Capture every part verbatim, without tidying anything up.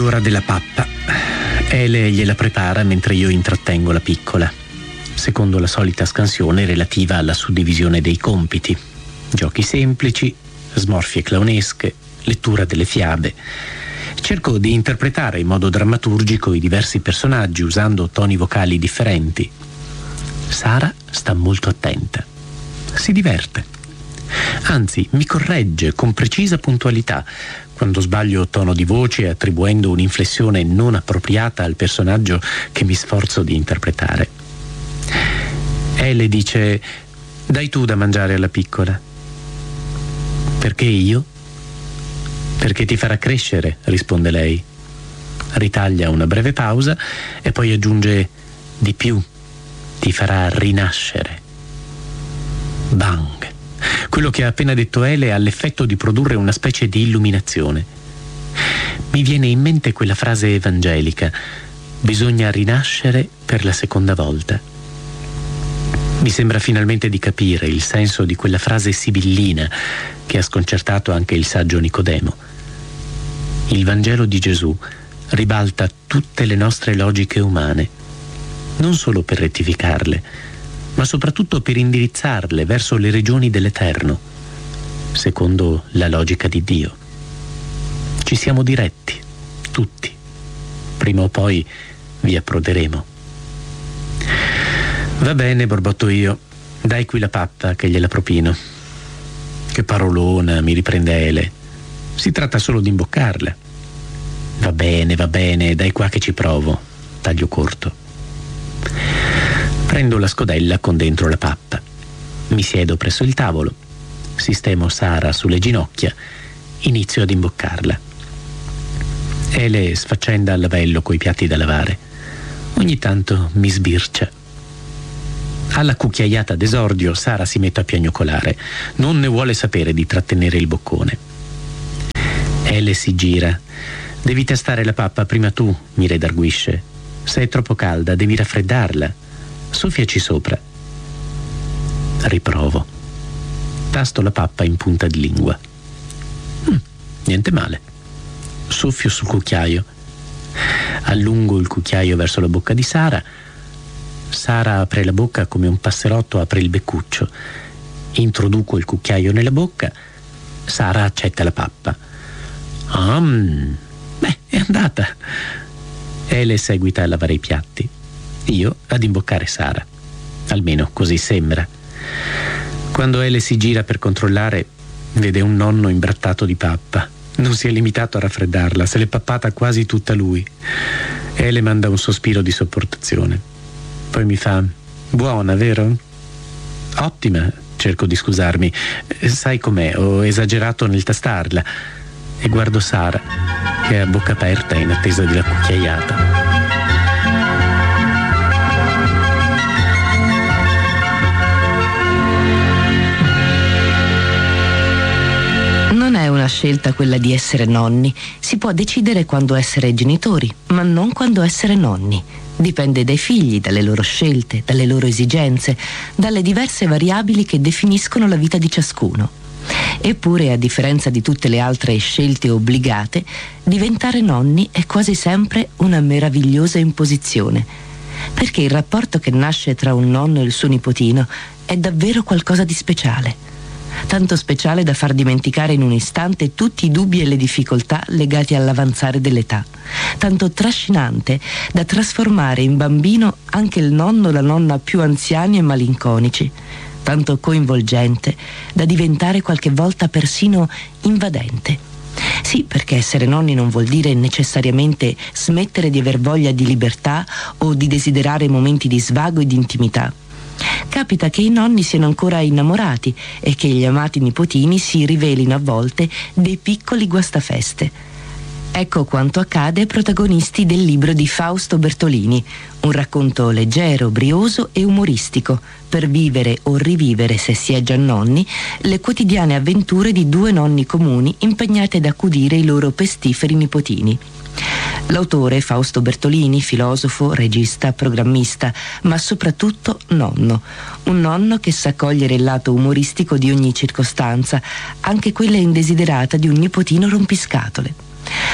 l'ora della pappa. Ele gliela prepara mentre io intrattengo la piccola, secondo la solita scansione relativa alla suddivisione dei compiti: giochi semplici, smorfie clownesche, lettura delle fiabe. Cerco di interpretare in modo drammaturgico i diversi personaggi usando toni vocali differenti. Sara sta molto attenta, si diverte, anzi mi corregge con precisa puntualità quando sbaglio tono di voce attribuendo un'inflessione non appropriata al personaggio che mi sforzo di interpretare. Ele dice: dai tu da mangiare alla piccola. Perché io? Perché ti farà crescere, risponde lei. Ritaglia una breve pausa e poi aggiunge: di più, ti farà rinascere. Bang! Quello che ha appena detto Ele ha l'effetto di produrre una specie di illuminazione. Mi viene in mente quella frase evangelica: bisogna rinascere per la seconda volta. Mi sembra finalmente di capire il senso di quella frase sibillina che ha sconcertato anche il saggio Nicodemo. Il Vangelo di Gesù ribalta tutte le nostre logiche umane, non solo per rettificarle, ma soprattutto per indirizzarle verso le regioni dell'Eterno, secondo la logica di Dio. Ci siamo diretti, tutti. Prima o poi vi approderemo. Va bene, borbotto io. Dai qui la pappa che gliela propino. Che parolona, mi riprende Ele. Si tratta solo di imboccarla. Va bene, va bene, dai qua che ci provo. Taglio corto. Prendo la scodella con dentro la pappa. Mi siedo presso il tavolo. Sistemo Sara sulle ginocchia. Inizio ad imboccarla. Ele sfaccenda al lavello coi piatti da lavare. Ogni tanto mi sbircia. Alla cucchiaiata d'esordio Sara si mette a piagnucolare. Non ne vuole sapere di trattenere il boccone. Ele si gira. Devi tastare la pappa prima tu, mi redarguisce. Se è troppo calda devi raffreddarla. Soffiaci sopra. Riprovo. Tasto la pappa in punta di lingua. Hm, niente male. Soffio sul cucchiaio. Allungo il cucchiaio verso la bocca di Sara. Sara apre la bocca come un passerotto apre il beccuccio. Introduco il cucchiaio nella bocca. Sara accetta la pappa. Ah, beh, è andata. Ele seguita a lavare i piatti. Io ad imboccare Sara. Almeno così sembra. Quando Ele si gira per controllare, vede un nonno imbrattato di pappa. Non si è limitato a raffreddarla, se l'è pappata quasi tutta lui. Ele manda un sospiro di sopportazione. Poi mi fa: buona, vero? Ottima, cerco di scusarmi. Sai com'è, ho esagerato nel tastarla. E guardo Sara, che è a bocca aperta in attesa della cucchiaiata. Non è una scelta quella di essere nonni. Si può decidere quando essere genitori, ma non quando essere nonni. Dipende dai figli, dalle loro scelte, dalle loro esigenze, dalle diverse variabili che definiscono la vita di ciascuno. Eppure, a differenza di tutte le altre scelte obbligate, diventare nonni è quasi sempre una meravigliosa imposizione, perché il rapporto che nasce tra un nonno e il suo nipotino è davvero qualcosa di speciale. Tanto speciale da far dimenticare in un istante tutti i dubbi e le difficoltà legati all'avanzare dell'età. Tanto trascinante da trasformare in bambino anche il nonno o la nonna più anziani e malinconici. Tanto coinvolgente da diventare qualche volta persino invadente. Sì, perché essere nonni non vuol dire necessariamente smettere di aver voglia di libertà o di desiderare momenti di svago e di intimità. Capita che i nonni siano ancora innamorati e che gli amati nipotini si rivelino a volte dei piccoli guastafeste. Ecco quanto accade ai protagonisti del libro di Fausto Bertolini, un racconto leggero, brioso e umoristico per vivere o rivivere, se si è già nonni, le quotidiane avventure di due nonni comuni impegnati ad accudire i loro pestiferi nipotini. L'autore, Fausto Bertolini, filosofo, regista, programmista, ma soprattutto nonno. Un nonno che sa cogliere il lato umoristico di ogni circostanza, anche quella indesiderata di un nipotino rompiscatole.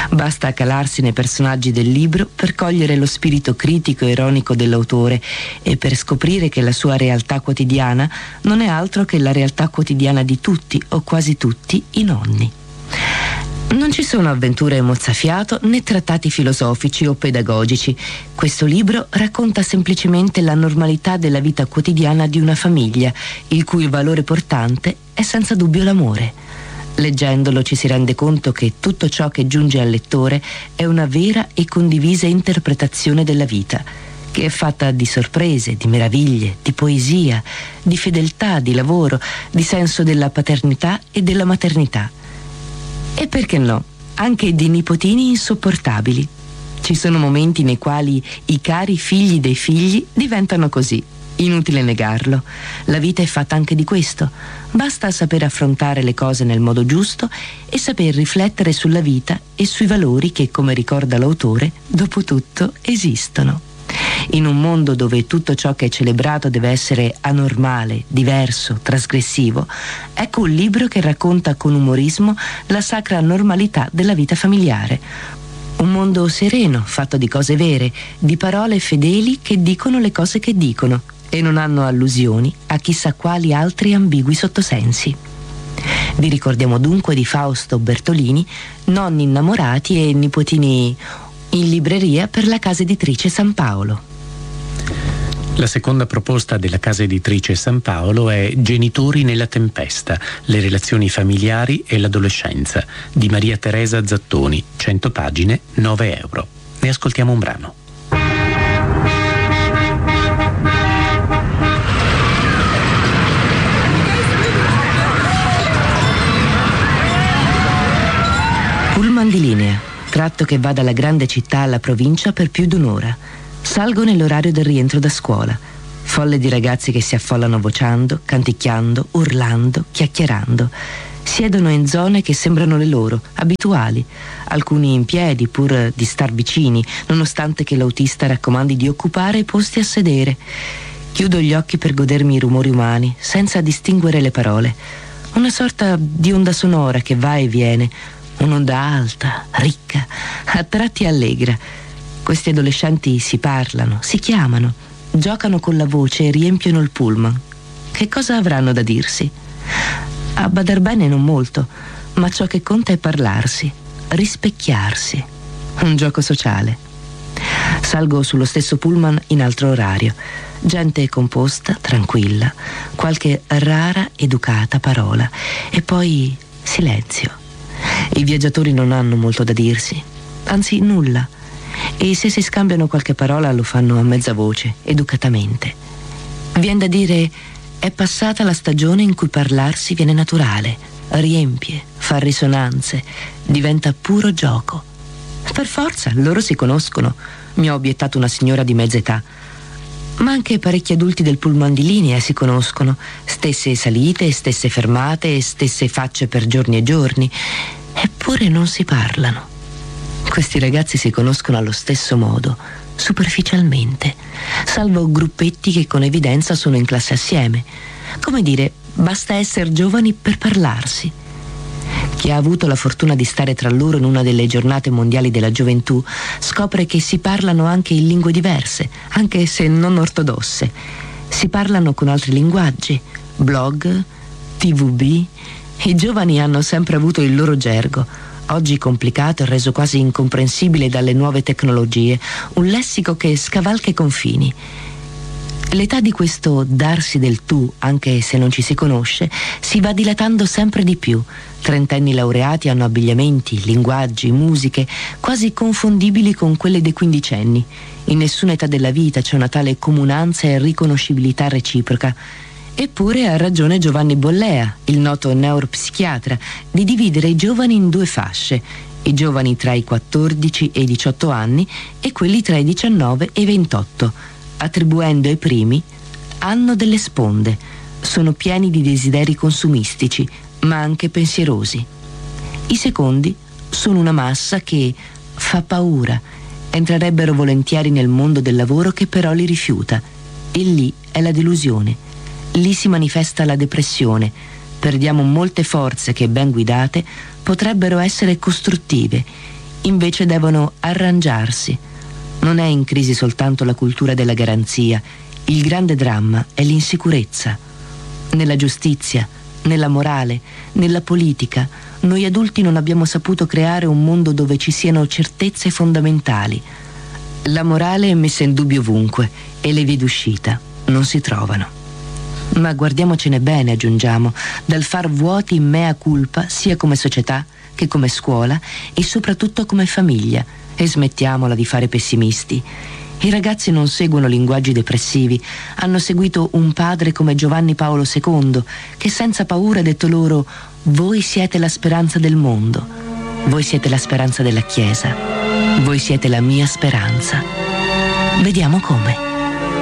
Basta calarsi nei personaggi del libro per cogliere lo spirito critico e ironico dell'autore e per scoprire che la sua realtà quotidiana non è altro che la realtà quotidiana di tutti o quasi tutti i nonni. Non ci sono avventure mozzafiato né trattati filosofici o pedagogici. Questo libro racconta semplicemente la normalità della vita quotidiana di una famiglia, il cui valore portante è senza dubbio l'amore. Leggendolo ci si rende conto che tutto ciò che giunge al lettore è una vera e condivisa interpretazione della vita, che è fatta di sorprese, di meraviglie, di poesia, di fedeltà, di lavoro, di senso della paternità e della maternità. E perché no, anche di nipotini insopportabili. Ci sono momenti nei quali i cari figli dei figli diventano così. Inutile negarlo. La vita è fatta anche di questo. Basta saper affrontare le cose nel modo giusto e saper riflettere sulla vita e sui valori che, come ricorda l'autore, dopo tutto esistono. In un mondo dove tutto ciò che è celebrato deve essere anormale, diverso, trasgressivo, ecco un libro che racconta con umorismo la sacra normalità della vita familiare. Un mondo sereno, fatto di cose vere, di parole fedeli che dicono le cose che dicono e non hanno allusioni a chissà quali altri ambigui sottosensi. Vi ricordiamo dunque di Fausto Bertolini, Nonni innamorati e nipotini in libreria per la casa editrice San Paolo. La seconda proposta della casa editrice San Paolo è Genitori nella tempesta, le relazioni familiari e l'adolescenza, di Maria Teresa Zattoni, cento pagine, nove euro. Ne ascoltiamo un brano. Pullman di linea, tratto che va dalla grande città alla provincia per più di un'ora. Salgo nell'orario del rientro da scuola. Folle di ragazzi che si affollano vociando, canticchiando, urlando, chiacchierando. Siedono in zone che sembrano le loro, abituali. Alcuni in piedi, pur di star vicini, nonostante che l'autista raccomandi di occupare i posti a sedere. Chiudo gli occhi per godermi i rumori umani, senza distinguere le parole. Una sorta di onda sonora che va e viene. Un'onda alta, ricca, a tratti allegra. Questi adolescenti si parlano, si chiamano, giocano con la voce e riempiono il pullman. Che cosa avranno da dirsi? A badar bene non molto, ma ciò che conta è parlarsi, rispecchiarsi. Un gioco sociale. Salgo sullo stesso pullman in altro orario. Gente composta, tranquilla, qualche rara, educata parola. E poi silenzio. I viaggiatori non hanno molto da dirsi, anzi nulla. E se si scambiano qualche parola lo fanno a mezza voce, educatamente. Vien da dire, è passata la stagione in cui parlarsi viene naturale, riempie, fa risonanze, diventa puro gioco. Per forza, loro si conoscono, mi ha obiettato una signora di mezza età. Ma anche parecchi adulti del pullman di linea si conoscono, stesse salite, stesse fermate, stesse facce per giorni e giorni, eppure non si parlano. Questi ragazzi si conoscono allo stesso modo, superficialmente, salvo gruppetti che con evidenza sono in classe assieme. Come dire, basta essere giovani per parlarsi. Chi ha avuto la fortuna di stare tra loro in una delle giornate mondiali della gioventù scopre che si parlano anche in lingue diverse, anche se non ortodosse. Si parlano con altri linguaggi, blog, tivù. I giovani hanno sempre avuto il loro gergo, oggi complicato e reso quasi incomprensibile dalle nuove tecnologie, un lessico che scavalca i confini. L'età di questo darsi del tu, anche se non ci si conosce, si va dilatando sempre di più. Trentenni laureati hanno abbigliamenti, linguaggi, musiche quasi confondibili con quelle dei quindicenni. In nessuna età della vita c'è una tale comunanza e riconoscibilità reciproca. Eppure ha ragione Giovanni Bollea, il noto neuropsichiatra, di dividere i giovani in due fasce: i giovani tra i quattordici e i diciotto anni e quelli tra i diciannove e i ventotto, attribuendo ai primi hanno delle sponde, sono pieni di desideri consumistici, ma anche pensierosi. I secondi sono una massa che fa paura, entrerebbero volentieri nel mondo del lavoro che però li rifiuta, e lì è la delusione. Lì si manifesta la depressione. Perdiamo molte forze che, ben guidate, potrebbero essere costruttive. invece devono arrangiarsi. Non è in crisi soltanto la cultura della garanzia, il grande dramma è l'insicurezza. Nella giustizia, nella morale, nella politica, noi adulti non abbiamo saputo creare un mondo dove ci siano certezze fondamentali. La morale è messa in dubbio ovunque e le vie d'uscita non si trovano. Ma guardiamocene bene, aggiungiamo, dal far vuoti in mea culpa sia come società che come scuola e soprattutto come famiglia, e smettiamola di fare pessimisti. I ragazzi non seguono linguaggi depressivi, hanno seguito un padre come Giovanni Paolo secondo, che senza paura ha detto loro: voi siete la speranza del mondo, voi siete la speranza della Chiesa, voi siete la mia speranza. Vediamo come.